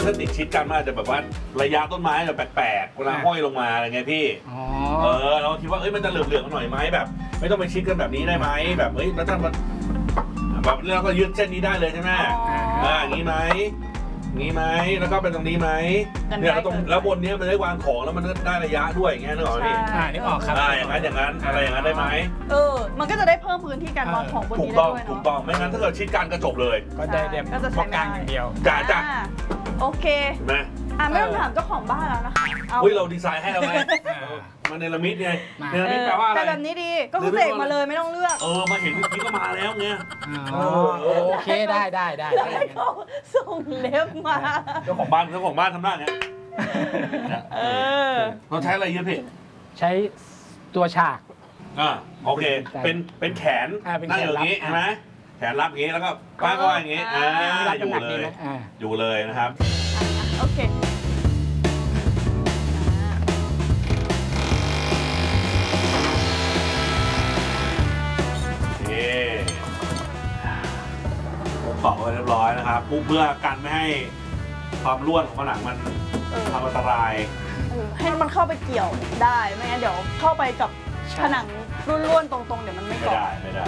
ถ้าติดชิดกันมันอาจจะแบบว่าระยะต้นไม้แบบแปลกๆเวลาห้อยลงมาอะไรเงี้ยพี่เราคิดว่ามันจะเหลื่อมๆหน่อยไหมแบบไม่ต้องไปชิดกันแบบนี้ได้ไหมแบบแล้วถ้ามันแบบเราก็ยึดเส้นนี้ได้เลยใช่ไหมอย่างนี้ไหมนี้ไหมแล้วก็เป็นตรงนี้ไหมเนี่ยแล้วบนนี้มันได้วางของแล้วมันได้ระยะด้วยอย่างเงี้ยนึกออกไหมนึกออกครับอย่างนั้นอะไรอย่างนั้นได้ไหมมันก็จะได้เพิ่มพื้นที่การวางของบนนี้ได้ด้วยเนาะถูกต้องไม่งั้นถ้าเกิดชิดกันก็จบเลยก็ได้เด็มพอกลางอย่างเดียวจ้าโอเคไม่ต้องถามเจ้าของบ้านแล้วนะคะเราดีไซน์ให้เราไงมันเนรมิตไงเนรมิตแปลว่าอะไรแต่แบบนี้ดีก็คือเสกมาเลยไม่ต้องเลือกมาเห็นนี่ก็มาแล้วไงโอเคได้เขาส่งเล็บมาเจ้าของบ้านทำหน้าไงเราใช้อะไรเยอะพี่ใช้ตัวฉากโอเคเป็นแขนนั่งอย่างนี้ใช่ไหมแขนรับอย่างนี้แล้วก็ป้าก็อย่างนี้อยู่เลยนะครับโอเคต่อไปเรียบร้อยนะครับเพื่อกันไม่ให้ความร่วนของผนังมันทำอันตรายให้มันเข้าไปเกี่ยวได้ไม่งั้นเดี๋ยวเข้าไปกับผนังร่วนๆตรงๆเดี๋ยวมันไม่เกาะไม่ได้